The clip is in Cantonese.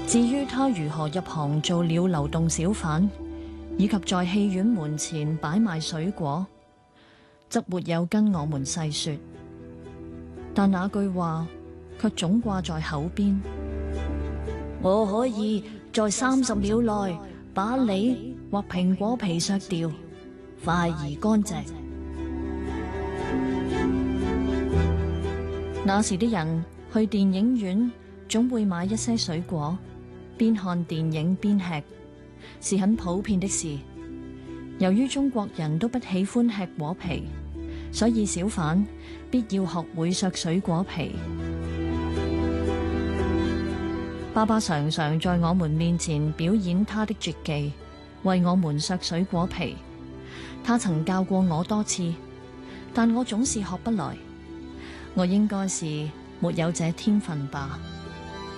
至於他如何入行做了流動小販，以及在戲院門前擺賣水果，則沒有跟我們細說。但那句話卻總掛在口邊：我可以在30秒內把梨或蘋果皮削掉，快而乾淨。那時的人去電影院總會買一些水果，邊看電影邊吃，是很普遍的事。由於中國人都不喜歡吃果皮，所以小販必要學會削水果皮。爸爸常常在我們面前表演他的絕技，為我們削水果皮。他曾教過我多次，但我總是學不來。我應該是沒有這天分吧。